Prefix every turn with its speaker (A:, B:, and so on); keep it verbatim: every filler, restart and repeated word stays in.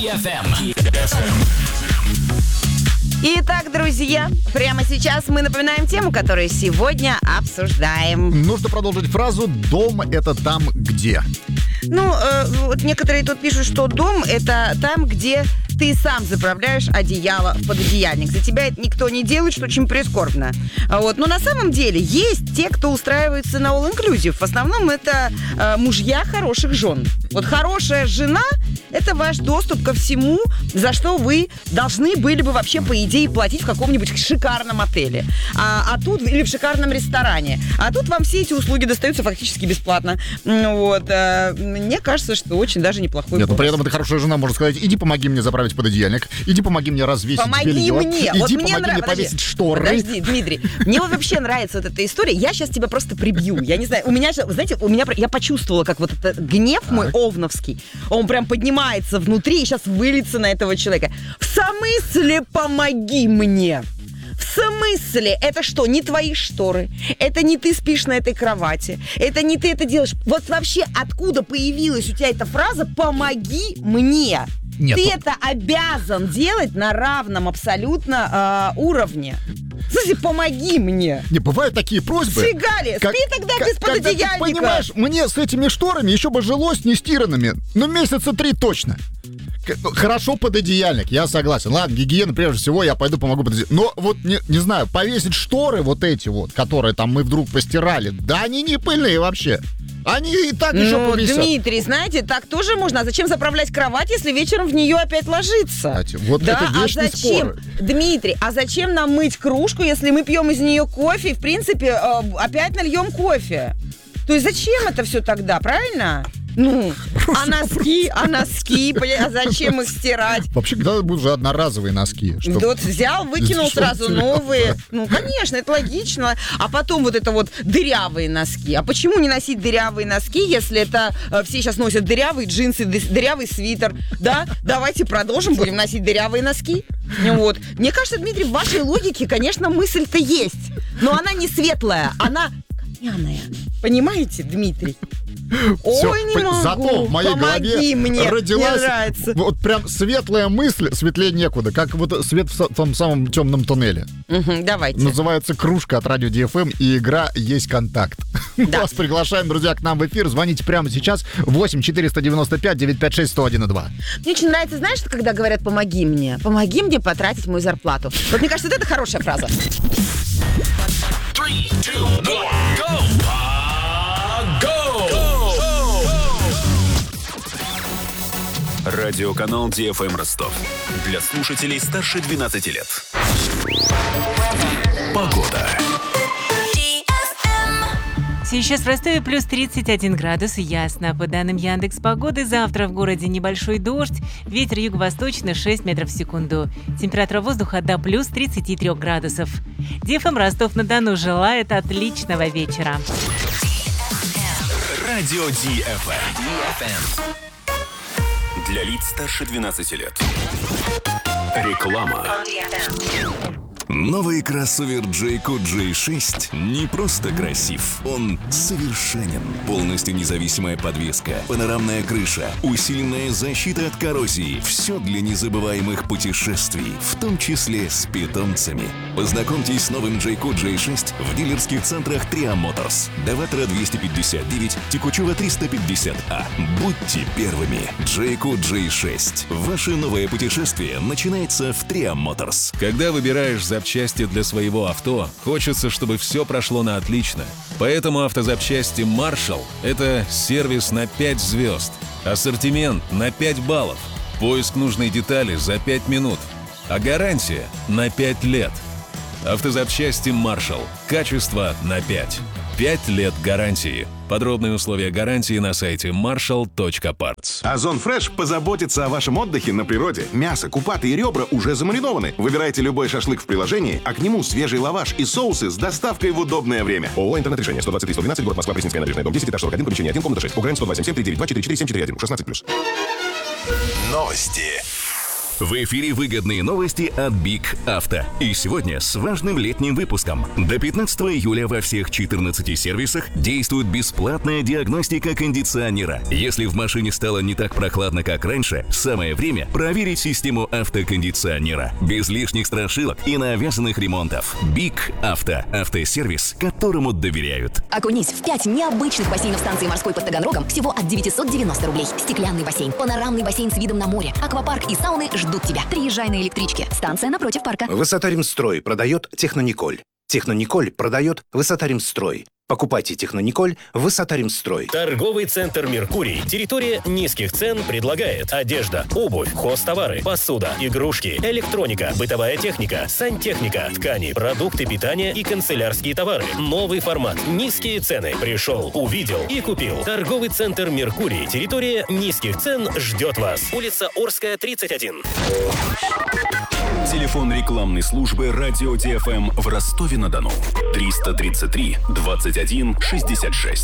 A: эф эм.
B: Итак, друзья, прямо сейчас мы напоминаем тему, которую сегодня обсуждаем.
C: Нужно продолжить фразу «дом — это там, где».
B: Ну, э, вот некоторые тут пишут, что дом — это там, где ты сам заправляешь одеяло в пододеяльник. За тебя это никто не делает, что очень прискорбно. Вот. Но на самом деле есть те, кто устраивается на all-inclusive. В основном это э, мужья хороших жен. Вот хорошая жена — это ваш доступ ко всему, за что вы должны были бы вообще, по идее, платить в каком-нибудь шикарном отеле. А, а тут, или в шикарном ресторане. А тут вам все эти услуги достаются фактически бесплатно. Вот. А, мне кажется, что очень даже неплохой
C: Нет, но
B: бонус.
C: при этом эта хорошая жена может сказать: иди помоги мне заправить пододеяльник, иди помоги мне развесить
B: Помоги
C: белье,
B: мне.
C: иди
B: Вот
C: помоги
B: мне
C: мне
B: нрав...
C: повесить
B: Подожди.
C: шторы.
B: Подожди, Дмитрий. Мне вот вообще нравится вот эта история. Я сейчас тебя просто прибью. Я не знаю, у меня же, знаете, у меня я почувствовала, как вот этот гнев мой овновский, он прям поднимается внутри и сейчас выльется на этого человека. В смысле помоги мне? В смысле? Это что, не твои шторы? Это не ты спишь на этой кровати? Это не ты это делаешь? Вот вообще откуда появилась у тебя эта фраза «помоги мне»?
C: Нет,
B: ты
C: ну...
B: это обязан делать на равном абсолютно э, уровне. В смысле, помоги мне.
C: Не, бывают такие просьбы.
B: Фигали,
C: как,
B: спи тогда
C: как,
B: без пододеяльника.
C: Ты понимаешь, мне с этими шторами еще бы жилось нестиранными. Ну, месяца три точно. Хорошо пододеяльник, я согласен. Ладно, гигиена прежде всего, я пойду помогу пододеяльник. Но вот, не, не знаю, повесить шторы вот эти вот, которые там мы вдруг постирали, да они не пыльные вообще. Они и так
B: ну,
C: еще повесят.
B: Дмитрий, знаете, так тоже можно. А зачем заправлять кровать, если вечером в нее опять ложиться?
C: Кстати, вот
B: да,
C: это вечный
B: а зачем,
C: спор.
B: Дмитрий, а зачем нам мыть кружку, если мы пьем из нее кофе и, в принципе, э, опять нальем кофе? То есть зачем это все тогда, правильно? Ну, а носки, а носки, а зачем их стирать?
C: Вообще, когда будут уже одноразовые носки. Чтоб...
B: Вот взял, выкинул сразу новые. Ну, конечно, это логично. А потом вот это вот дырявые носки. А почему не носить дырявые носки, если это э, все сейчас носят дырявые джинсы, дырявый свитер? Да? Давайте продолжим, будем носить дырявые носки. Вот. Мне кажется, Дмитрий, в вашей логике, конечно, мысль-то есть. Но она не светлая, она пьяная. Понимаете, Дмитрий?
C: Все,
B: Ой, не могу.
C: Зато в моей
B: Помоги
C: голове
B: мне.
C: родилась
B: Мне нравится.
C: вот прям светлая мысль, светлее некуда, как вот свет в том самом темном туннеле.
B: Угу, давайте.
C: Называется «Кружка» от Радио ди эф эм, и игра «Есть контакт».
B: Да.
C: Вас приглашаем, друзья, к нам в эфир. Звоните прямо сейчас. восемь четыреста девяносто пять девятьсот пятьдесят шесть сто один и два.
B: Мне очень нравится, знаешь, когда говорят «помоги мне». Помоги мне потратить мою зарплату. Вот мне кажется, вот это хорошая фраза.
A: три, два, один, go!
D: Радиоканал ди эф эм Ростов. Для слушателей старше двенадцати лет. Погода.
E: Сейчас в Ростове плюс тридцать один градус, ясно. По данным Яндекс.Погоды, завтра в городе небольшой дождь, ветер юго-восточный шесть метров в секунду. Температура воздуха до плюс тридцати трёх градусов. ди эф эм Ростов-на-Дону желает отличного вечера.
D: Радио ди эф эм. Для лиц старше двенадцати лет. Реклама. Новый кроссовер Jayco джей шесть не просто красив, он совершенен. Полностью независимая подвеска, панорамная крыша, усиленная защита от коррозии. Все для незабываемых путешествий, в том числе с питомцами. Познакомьтесь с новым Jayco джей шесть в дилерских центрах Триа Моторс. Даватора двести пятьдесят девять, Текучева триста пятьдесят А. Будьте первыми. Jayco джей шесть. Ваше новое путешествие начинается в Триа Моторс.
F: Когда выбираешь запчасти для своего авто, хочется, чтобы все прошло на отлично. Поэтому автозапчасти Marshall – это сервис на пять звезд, ассортимент на пять баллов, поиск нужной детали за пять минут, а гарантия на пять лет. Автозапчасти Marshall. Качество на пять. пять лет гарантии. Подробные условия гарантии на сайте маршалл точка партс.
G: Озон Фреш позаботится о вашем отдыхе на природе. Мясо, купаты и ребра уже замаринованы. Выбирайте любой шашлык в приложении, а к нему свежий лаваш и соусы с доставкой в удобное время. ООО «Интернет-решение». сто двадцать три сто двенадцать, город Москва, Пресненская набережная, дом десять, этаж сорок один, помещение один, комната шесть. Украин сто два семь семь три девять два четыре четыре семь четыре один. шестнадцать плюс.
D: Новости. В эфире выгодные новости от Биг Авто. И сегодня с важным летним выпуском. До пятнадцатого июля во всех четырнадцати сервисах действует бесплатная диагностика кондиционера. Если в машине стало не так прохладно, как раньше, самое время проверить систему автокондиционера. Без лишних страшилок и навязанных ремонтов. Биг Авто. Автосервис, которому доверяют.
H: Окунись в пять необычных бассейнов станции морской под Таганрогом всего от девятьсот девяносто рублей. Стеклянный бассейн, панорамный бассейн с видом на море, аквапарк и сауны ждут тебя. Приезжай на электричке. Станция напротив парка.
I: Высота-Ремстрой продает Технониколь. Технониколь продает Высота-Ремстрой. Покупайте Технониколь Высота-Ремстрой.
A: Торговый центр «Меркурий». Территория низких цен предлагает одежда, обувь, хозтовары, посуда, игрушки, электроника, бытовая техника, сантехника, ткани, продукты питания и канцелярские товары. Новый формат. Низкие цены. Пришел, увидел и купил. Торговый центр «Меркурий». Территория низких цен ждет вас. Улица Орская, тридцать один.
J: Телефон рекламной службы «Радио ди эф эм» в Ростове-на-Дону. триста тридцать три двадцать один шестьдесят шесть.